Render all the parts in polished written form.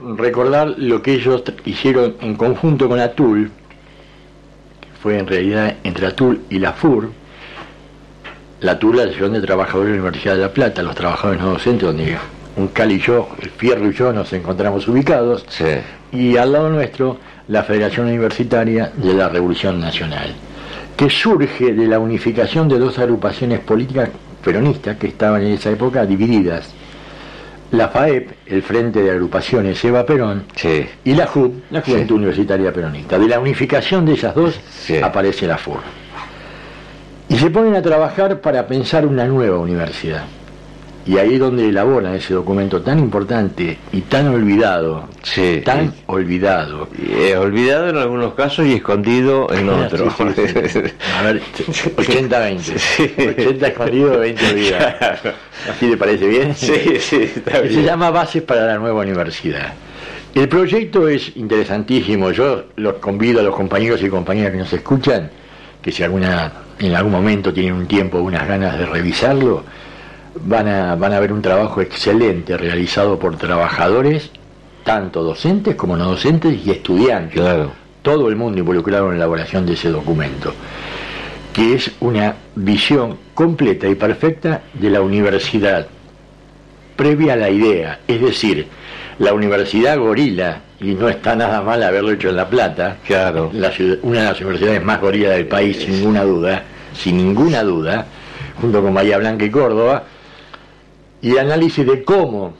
recordar lo que ellos hicieron en conjunto con ATUL, que fue en realidad entre ATUL y la FUR. La ATUL, la Asociación de Trabajadores de la Universidad de La Plata, los trabajadores no docentes, donde Uncal y yo, el Fierro y yo, nos encontramos ubicados, Sí. y al lado nuestro, la Federación Universitaria de la Revolución Nacional, que surge de la unificación de dos agrupaciones políticas peronistas que estaban en esa época divididas. La FAEP, el Frente de Agrupaciones Eva Perón, Sí. y la JUP, la Juventud Universitaria Peronista. De la unificación de ellas dos Sí. aparece la FUR. Y se ponen a trabajar para pensar una nueva universidad. Y ahí es donde elaboran ese documento tan importante y tan olvidado, Sí. tan olvidado. Olvidado en algunos casos y escondido en otros. Sí, sí, sí. A ver, 80-20. Sí. 80 escondido, 20 olvidado. Claro. ¿Así le parece bien? Sí, sí, está Se bien. llama Bases para la Nueva Universidad. El proyecto es interesantísimo. Yo los convido a los compañeros y compañeras que nos escuchan, que si en algún momento tienen un tiempo, unas ganas de revisarlo, van a ver un trabajo excelente realizado por trabajadores, tanto docentes como no docentes y estudiantes. Claro. Todo el mundo involucrado en la elaboración de ese documento, que es una visión completa y perfecta de la universidad previa a la idea, es decir, la universidad gorila, y no está nada mal haberlo hecho en La Plata, Claro. una de las universidades más gorilas del país, sin ninguna duda, junto con Bahía Blanca y Córdoba, y análisis de cómo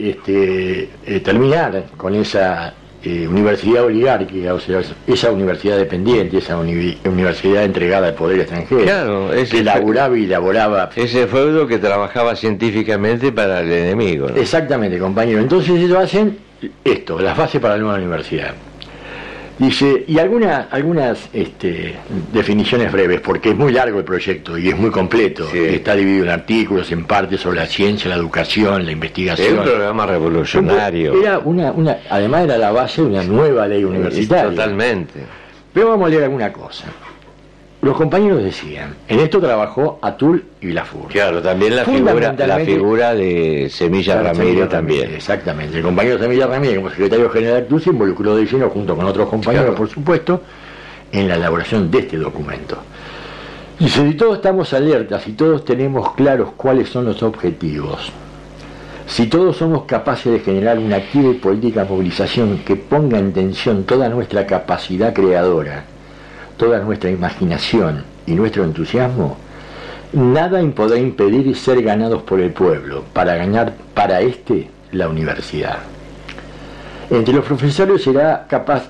terminar con esa universidad oligárquica, o sea, esa universidad dependiente, esa universidad entregada al poder extranjero, Claro, que elaboraba y elaboraba. Ese feudo que trabajaba científicamente para el enemigo, ¿no? Exactamente, compañero. Entonces ellos hacen esto, las bases para la nueva universidad. Dice, y algunas definiciones breves, porque es muy largo el proyecto y es muy completo. Sí. Está dividido en artículos, en partes sobre la ciencia, la educación, la investigación. Es un programa revolucionario. Era además era la base de una nueva ley universitaria. Totalmente. Pero vamos a leer alguna cosa. Los compañeros decían, en esto trabajó ATUL y la FUR. Claro, también la figura de Semilla Ramírez también. Exactamente. El compañero Semilla Ramírez, como secretario general de ATUL, se involucró de lleno, junto con otros compañeros, Claro. por supuesto, en la elaboración de este documento. Dice, si todos estamos alertas, si todos tenemos claros cuáles son los objetivos, si todos somos capaces de generar una activa y política movilización que ponga en tensión toda nuestra capacidad creadora, toda nuestra imaginación y nuestro entusiasmo, nada podrá impedir ser ganados por el pueblo, para ganar para la universidad. Entre los profesores será capaz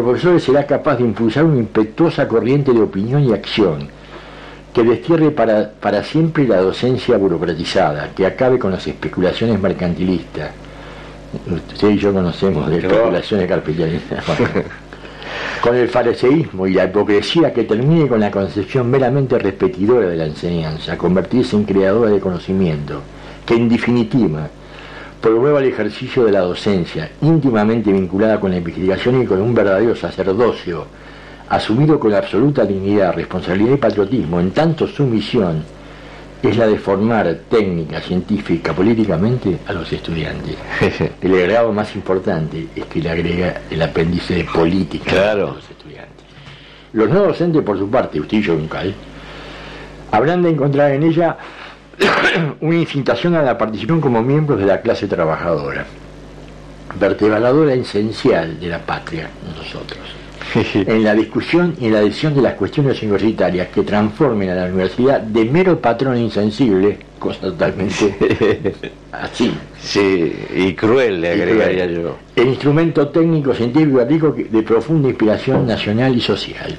de impulsar una impetuosa corriente de opinión y acción que destierre para siempre la docencia burocratizada, que acabe con las especulaciones mercantilistas. Usted y yo conocemos de especulaciones capitalistas. Con el fariseísmo y la hipocresía, que termine con la concepción meramente repetidora de la enseñanza, convertirse en creadora de conocimiento, que en definitiva promueva el ejercicio de la docencia, íntimamente vinculada con la investigación y con un verdadero sacerdocio, asumido con absoluta dignidad, responsabilidad y patriotismo, en tanto su misión es la de formar técnica, científica, políticamente a los estudiantes. El agregado más importante es que le agrega el apéndice de política, claro, a los estudiantes. Los no docentes, por su parte, usted y yo, Uncal, habrán de encontrar en ella una incitación a la participación como miembros de la clase trabajadora, vertebradora esencial de la patria, nosotros, en la discusión y en la decisión de las cuestiones universitarias que transformen a la universidad de mero patrón insensible, cosa totalmente así. Sí, y cruel, le agregaría yo. El instrumento técnico, científico y artístico de profunda inspiración nacional y social.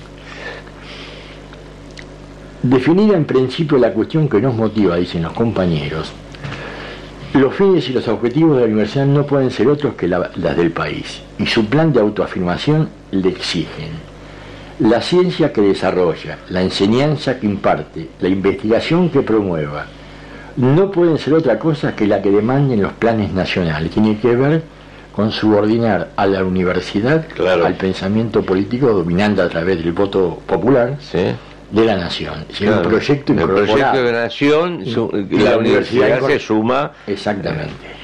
Definida en principio la cuestión que nos motiva, dicen los compañeros, los fines y los objetivos de la universidad no pueden ser otros que las del país, y su plan de autoafirmación le exigen. La ciencia que desarrolla, la enseñanza que imparte, la investigación que promueva, no pueden ser otra cosa que la que demanden los planes nacionales. Tiene que ver con subordinar a la universidad, claro, al pensamiento político dominante a través del voto popular, sí, de la nación. Claro. Un proyecto el proyecto de la nación, la universidad se suma. Exactamente.